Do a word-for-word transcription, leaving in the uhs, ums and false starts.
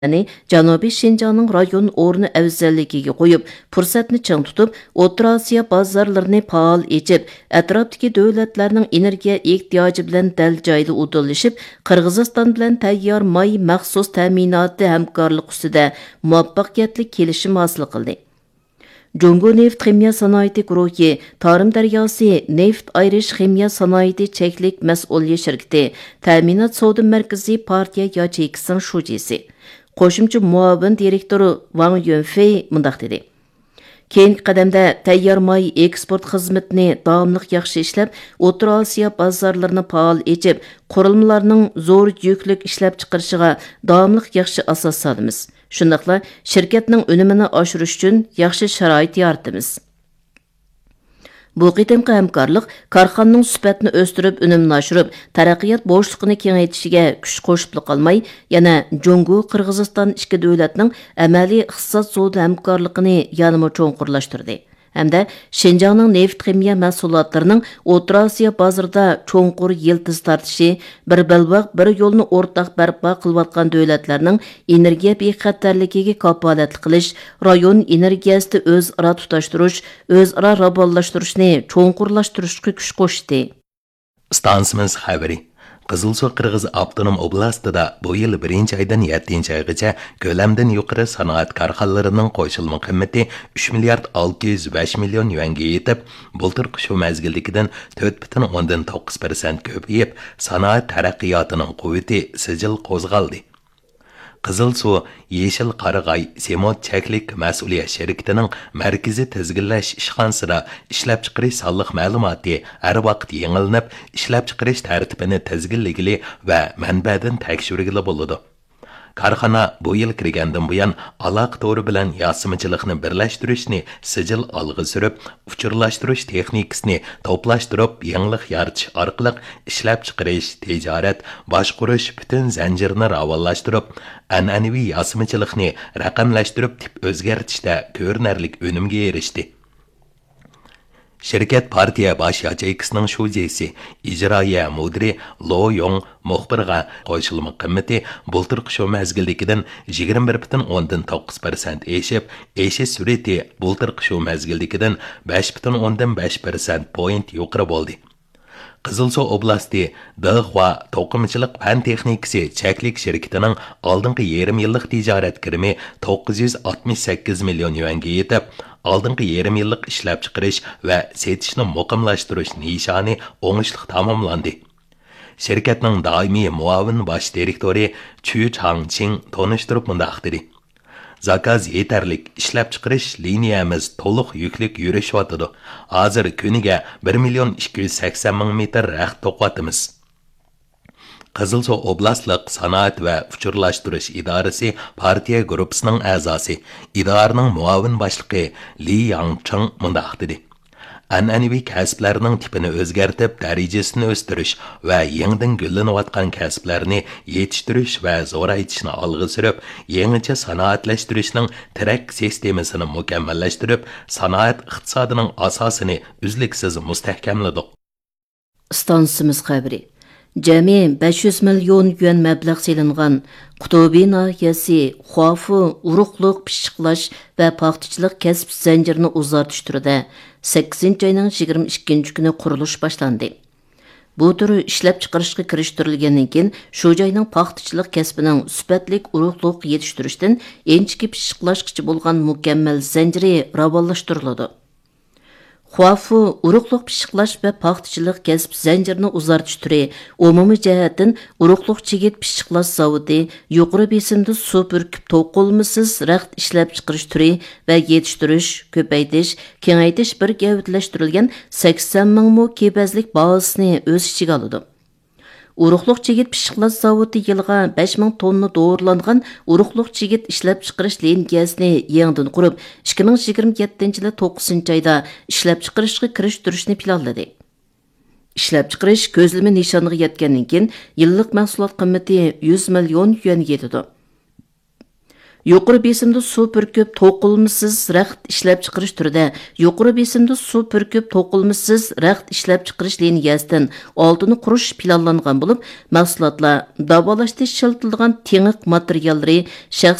Yani Janubiy Şinjanның rayon o'rni afzalligiga qo'yib, fursatni ching tutib, O'rta Osiyo bozorlarini faol echib, atrofdagi davlatlarning energiya ehtiyoji bilan dal joyda o'dillashib, Qirg'iziston bilan tayyor may maxsus ta'minoti hamkorlik ustida muvaffaqiyatli kelishim hosil qildi. Jungo neft ximiya sanoati guruhi, Tarim daryosi neft ayrish ximiya sanoati cheklik mas'uliyat shirkati, ta'minot savdo markazi partiya yacheykining shujisi. Qo'shimcha muavin direktori Wang Yunfei mundaq dedi. Keyingi qadamda tayyor may eksport xizmatini davomli yaxshi ishlab, O'rta Osiyo bozorlarini faol echib, qurilmalarning zo'r yuklik ishlab chiqarishiga davomli yaxshi asos solamiz. Shundaqla shirkatning unumini oshirish uchun yaxshi sharoit yaratamiz. Bu qitimqi hamkorlik korxonaning sifatini o'stirib, unumini oshirib, taraqqiyot bo'shliqini kengaytishiga kuch qo'shib qolmay, yana Jungo Qirg'iziston ikki davlatning amaliy iqtisod savdo hamkorligini yanada cho'nqurlashtirdi. Hamda Şinjanның neft ximiya mahsulotlarining O'rta Osiyo bozorida cho'nqur yiltiz tortishi, bir balvoq bir yo'lni o'rtaq barpo qilayotgan davlatlarning energiya bexatarligiga kafolat qilish, rayon energiyasida o'zaro tutashtirish, o'zaro rabollashtirishni cho'nqurlashtirishga kuch qo'shdi. Stansimiz xabari Qizilsuv Qirg'iz Avtonom oblastida bu yil birinchi oydan yettinchi oygacha ko'lamdan yuqori sanoat korxonalarining qo'shilma qiymati uch milliard olti yuz besh million yuanga yetib, bultirqi shu mezgildagidan to'rt butun o'ndan to'qqiz persent ko'payib, sanoat taraqqiyotining quvvati sijil qo'zg'aldi. Qizilsuv Yeşil Qarag'ay Semot cheklik mas'uliyat shirkatining markaziy tizginlash ishxonasida ishlab chiqarish sonliq ma'lumoti har vaqt yangilanib, ishlab chiqarish tartibini tizginligili va manbadan tekshirgili bo'ladi. Korxona bu yil kirgandan buyon aloqa to'ri bilan yosimichilikni birlashtirishni sijil olg'a surib, uchurlashtirish texnikasini to'plashtirib, yangilik yaratish orqali ishlab chiqarish, tijorat, boshqarish butun zanjirni ravonlashtirib, an'anaviy yosimichilikni raqamlashtirib, tip o'zgartishda ko'rinarli unumga erishdi. Şirket partiya baş yacheykining shujesi, ijroiya mudiri Lo Yong muxbirga qo'shilma qimmati bultirqi shu mezgildagidan yigirma bir butun o'ndan to'qqiz persent eshib, eshish sur'ati bultirqi shu mezgildagidan besh butun o'ndan besh persent point yuqori bo'ldi. Qizilsuv oblasti Dehua to'qimachilik fan texnikasi cheklik shirkatining oldingi yarim yillik tijorat kirimi to'qqiz yuz oltmish sakkiz million yuanga yetib, oldingi yarim yillik ishlab chiqarish va setishni muqimlashtirish nishoni o'ngishli tamomlandi. Shirkatning doimiy muavin bosh direktori Chu Changqing tonishtirib mundaq dedi. Zakaz yetarlik, ishlab chiqarish liniyamiz to'liq yuklik yurishyotidi. Hozir kuniga bir million ikki yuz sakson ming metr raxt to'qiyotimiz. Qizilsuv oblastlik sanoat va uchurlashtirish idorasi partiya guruhisining a'zosi, idoraning muavin boshlig'i Li Yangcheng mundaq dedi. An'anaviy kasblarning tipini o'zgartib, darajasini o'stirish va yangidan gullanayotgan kasblarni yetishtirish va zo'raytishni olg'a surib, yangicha sanoatlashtirishning tirak sistemasini mukammallashtirib, sanoat iqtisodining asosini uzluksiz mustahkamladik. Stansimiz xabari Jami besh yuz million yuan mablag' selingan Qutubi nahiyasi Xuafu uruqliq pishiqlash va paxtachilik kasb zanjirini uzartish turida sakkizinchi oyning yigirma ikkinchi kuni qurilish boshlandi. Bu turi ishlab chiqarishga kirishtirilgandan keyin shu joyning paxtachilik kasbining sifatlik uruqliq yetishtirishdan enchiki pishiqlashgacha bo'lgan mukammal zanjiri ravonlashtiriladi. Xuafu uruqliq pishiqlash va paxtachilik kasb zanjirini uzartish turi umumiy jihatdan uruqliq chigit pishiqlash zavodi, yuqori besimda suv purkib to'qilmisiz raxt ishlab chiqarish turi va yetishtirish, ko'paytirish, kengaytirish bir gavdalashtirilgan sakson ming mo kebazlik bazasini o'z ichiga oladi. Uruqliq chigit pishiqlash zavodi yilga besh ming tonna doğrulangan uruqliq chigit ishlab chiqarish liniyasini yangidan qurib, ikki ming yigirma yettinchi yil to'qqizinchi oyda ishlab chiqarishga kirishtirishni planladi. Ishlab chiqarish ko'zlama nishoniga yetgandan keyin yillik mahsulot qiymati yuz million yuan yetadi. Yuqori besimda suv pürküp to'qilmasiz rəxt ishlab chiqarish turida yuqori besimda suv pürküp to'qilmasiz rəxt ishlab chiqarish liniyasidan oldini qurish planlangan bo'lib, mahsulotlar davolashda ishlatiladigan teniq materiallari,